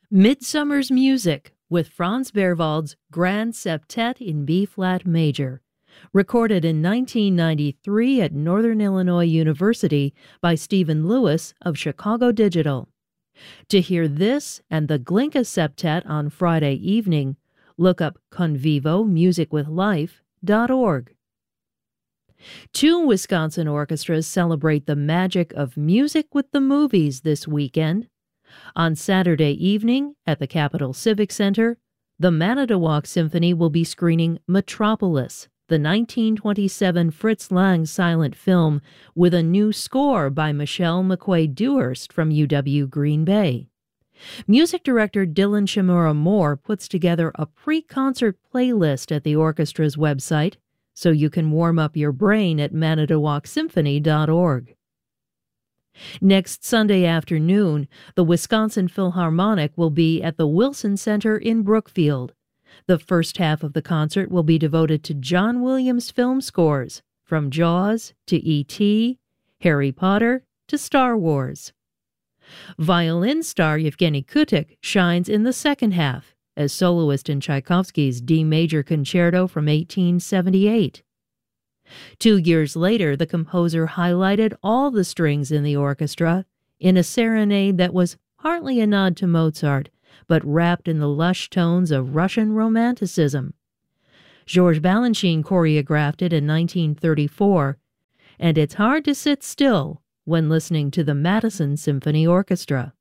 Midsummer's Music with Franz Berwald's Grand Septet in B-flat major, recorded in 1993 at Northern Illinois University by Stephen Lewis of Chicago Digital. To hear this and the Glinka Septet on Friday evening, look up convivomusicwithlife.org. Two Wisconsin orchestras celebrate the magic of music with the movies this weekend. On Saturday evening at the Capitol Civic Center, the Manitowoc Symphony will be screening Metropolis, the 1927 Fritz Lang silent film with a new score by Michelle McQuay-Dewhurst from UW Green Bay. Music director Dylan Shimura Moore puts together a pre-concert playlist at the orchestra's website, so you can warm up your brain at manitowocsymphony.org. Next Sunday afternoon, the Wisconsin Philharmonic will be at the Wilson Center in Brookfield. The first half of the concert will be devoted to John Williams film scores, from Jaws to E.T., Harry Potter to Star Wars. Violin star Yevgeny Kutik shines in the second half as soloist in Tchaikovsky's D major concerto from 1878. 2 years later, the composer highlighted all the strings in the orchestra in a serenade that was partly a nod to Mozart, but wrapped in the lush tones of Russian Romanticism. Georges Balanchine choreographed it in 1934, and it's hard to sit still when listening to the Madison Symphony Orchestra.